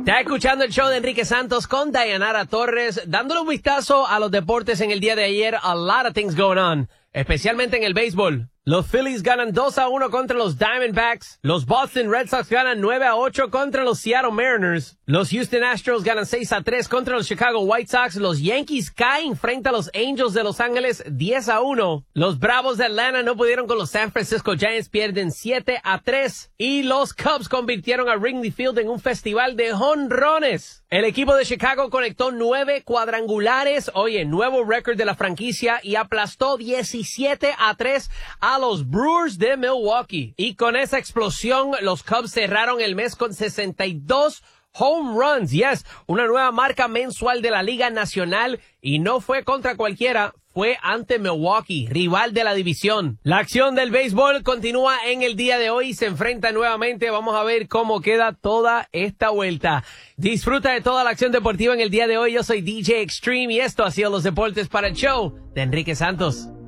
Está escuchando el show de Enrique Santos con Dayanara Torres, dándole un vistazo a los deportes en el día de ayer. A lot of things going on, especialmente en el béisbol. Los Phillies ganan 2-1 contra los Diamondbacks. Los Boston Red Sox ganan 9-8 contra los Seattle Mariners. Los Houston Astros ganan 6-3 contra los Chicago White Sox. Los Yankees caen frente a los Angels de Los Ángeles 10-1. Los Bravos de Atlanta no pudieron con los San Francisco Giants, pierden 7-3. Y los Cubs convirtieron a Wrigley Field en un festival de jonrones. El equipo de Chicago conectó 9 cuadrangulares. Oye, nuevo récord de la franquicia y aplastó 17-3 a los Brewers de Milwaukee. Y con esa explosión, los Cubs cerraron el mes con 62 home runs. Yes, una nueva marca mensual de la Liga Nacional. Y no fue contra cualquiera, fue ante Milwaukee, rival de la división. La acción del béisbol continúa en el día de hoy. Se enfrenta nuevamente. Vamos a ver cómo queda toda esta vuelta. Disfruta de toda la acción deportiva en el día de hoy. Yo soy DJ Extreme y esto ha sido los deportes para el show de Enrique Santos.